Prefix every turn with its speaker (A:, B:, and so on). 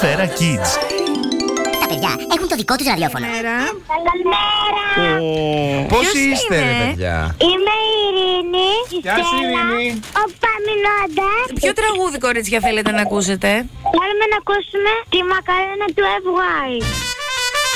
A: Φέρα Kids.
B: Τα παιδιά έχουν το δικό τους ραδιόφωνο.
C: Καλημέρα.
D: Πώς
E: Ποιος
D: είστε,
E: είναι?
D: ρε παιδιά?
C: Είμαι η Ειρήνη.
D: Γεια σου, Ειρήνη.
C: Ο Παμινώντας.
E: Ποιο τραγούδι, κορίτσια, θέλετε να ακούσετε?
C: Θέλουμε να ακούσουμε τη μακαρένα του FY.